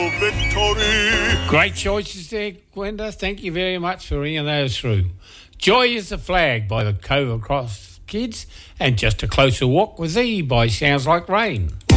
Victory. Great choices there, Gwenda. Thank you very much for ringing those through. Joy is the Flag by the Cove Across Kids, and Just a Closer Walk with Thee by Sounds Like Rain.